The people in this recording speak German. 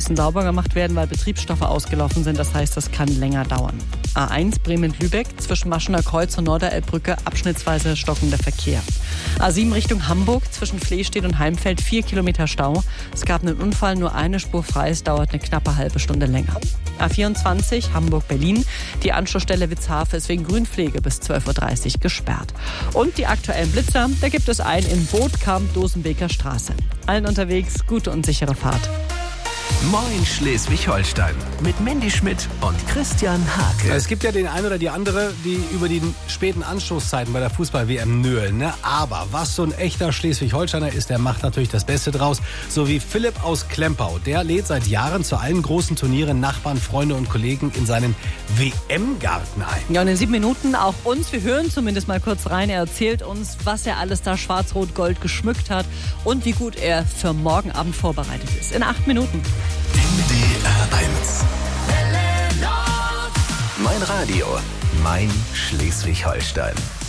müssen sauber gemacht werden, weil Betriebsstoffe ausgelaufen sind. Das heißt, das kann länger dauern. A1 Bremen-Lübeck zwischen Maschener Kreuz und Norderelbbrücke abschnittsweise stockender Verkehr. A7 Richtung Hamburg zwischen Flehstedt und Heimfeld 4 Kilometer Stau. Es gab einen Unfall, nur eine Spur frei, es dauert eine knappe halbe Stunde länger. A24 Hamburg-Berlin. Die Anschlussstelle Witzhafe ist wegen Grünpflege bis 12.30 Uhr gesperrt. Und die aktuellen Blitzer, da gibt es einen in Bootkamp, Dosenbeker Straße. Allen unterwegs gute und sichere Fahrt. Moin Schleswig-Holstein mit Mandy Schmidt und Christian Hake. Es gibt ja den einen oder die andere, die über die späten Anstoßzeiten bei der Fußball-WM nölen. Ne? Aber was so ein echter Schleswig-Holsteiner ist, der macht natürlich das Beste draus. So wie Philipp aus Klempau. Der lädt seit Jahren zu allen großen Turnieren Nachbarn, Freunde und Kollegen in seinen WM-Garten ein. Ja, und in 7 Minuten auch uns. Wir hören zumindest mal kurz rein. Er erzählt uns, was er alles da schwarz-rot-gold geschmückt hat und wie gut er für morgen Abend vorbereitet ist. In 8 Minuten. NDR 1. Mein Radio, mein Schleswig-Holstein.